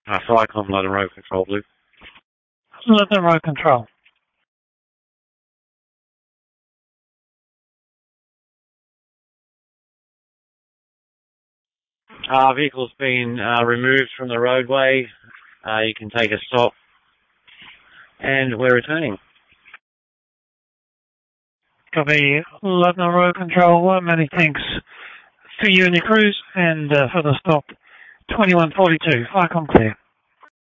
Flycom, London Road Control, Blue. London Road Control. Vehicle's been removed from the roadway. You can take a stop. And we're returning. Copy. London Road Control. Many thanks for you and your crews. And for the stop, 2142. Flycom clear.